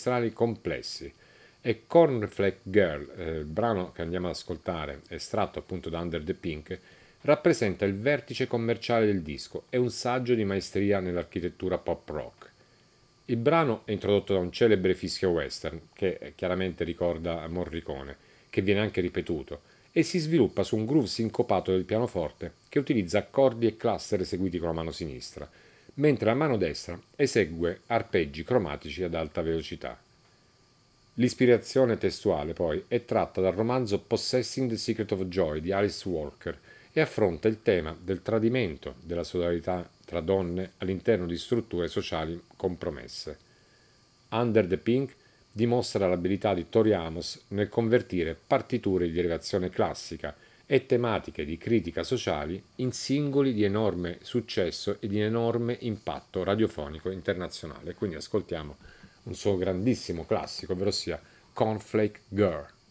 orchestrali complessi. E Cornflake Girl, il brano che andiamo ad ascoltare, estratto appunto da Under the Pink, rappresenta il vertice commerciale del disco e un saggio di maestria nell'architettura pop rock. Il brano è introdotto da un celebre fischio western, che chiaramente ricorda Morricone, che viene anche ripetuto, e si sviluppa su un groove sincopato del pianoforte che utilizza accordi e cluster eseguiti con la mano sinistra, mentre la mano destra esegue arpeggi cromatici ad alta velocità. L'ispirazione testuale, poi, è tratta dal romanzo Possessing the Secret of Joy di Alice Walker e affronta il tema del tradimento della sodalità tra donne all'interno di strutture sociali compromesse. Under the Pink dimostra l'abilità di Tori Amos nel convertire partiture di derivazione classica e tematiche di critica sociali in singoli di enorme successo e di enorme impatto radiofonico internazionale. Quindi ascoltiamo un suo grandissimo classico, ovvero sia Cornflake Girl.